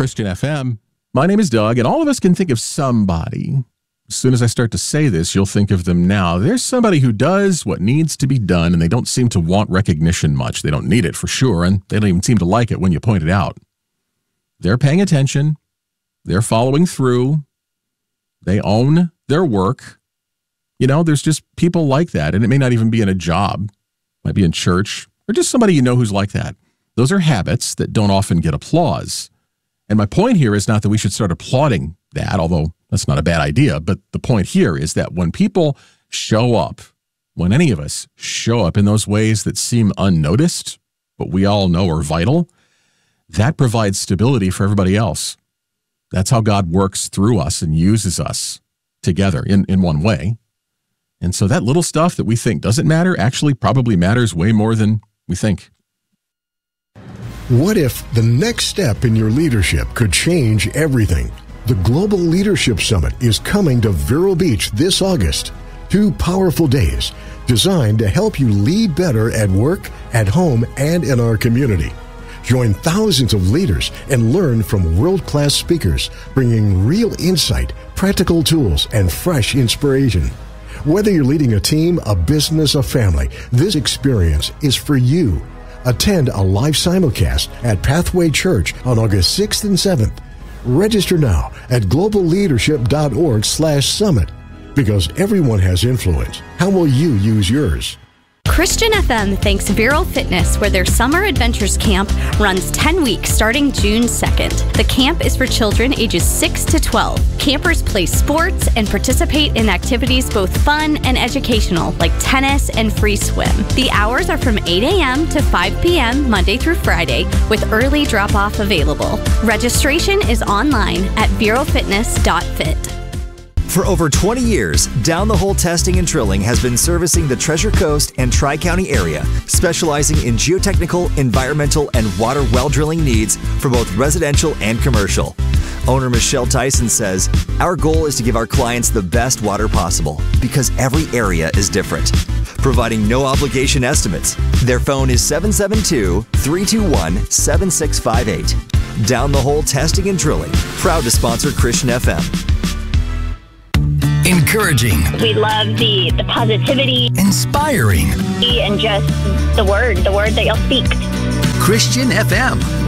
Christian FM. My name is Doug, and all of us can think of somebody. As soon as I start to say this, you'll think of them now. There's somebody who does what needs to be done, and they don't seem to want recognition much. They don't need it for sure, and they don't even seem to like it when you point it out. They're paying attention. They're following through. They own their work. You know, there's just people like that, and it may not even be in a job. It might be in church, or just somebody you know who's like that. Those are habits that don't often get applause. And my point here is not that we should start applauding that, although that's not a bad idea. But the point here is that when people show up, when any of us show up in those ways that seem unnoticed, but we all know are vital, that provides stability for everybody else. That's how God works through us and uses us together in one way. And so that little stuff that we think doesn't matter actually probably matters way more than we think. What if the next step in your leadership could change everything? The Global Leadership Summit is coming to Vero Beach this August. 2 powerful days designed to help you lead better at work, at home, and in our community. Join thousands of leaders and learn from world-class speakers, bringing real insight, practical tools, and fresh inspiration. Whether you're leading a team, a business, a family, this experience is for you. Attend a live simulcast at Pathway Church on August 6th and 7th. Register now at globalleadership.org/summit. Because everyone has influence. How will you use yours? Christian FM thanks Vero Fitness, where their Summer Adventures Camp runs 10 weeks starting June 2nd. The camp is for children ages 6 to 12. Campers play sports and participate in activities both fun and educational, like tennis and free swim. The hours are from 8 a.m. to 5 p.m. Monday through Friday, with early drop-off available. Registration is online at verofitness.fit. For over 20 years, Down the Hole Testing and Drilling has been servicing the Treasure Coast and Tri-County area, specializing in geotechnical, environmental, and water well drilling needs for both residential and commercial. Owner Michelle Tyson says, "Our goal is to give our clients the best water possible because every area is different." Providing no obligation estimates. Their phone is 772-321-7658. Down the Hole Testing and Drilling, proud to sponsor Christian FM. Encouraging. We love the positivity. Inspiring. And just the word that you'll speak. Christian FM.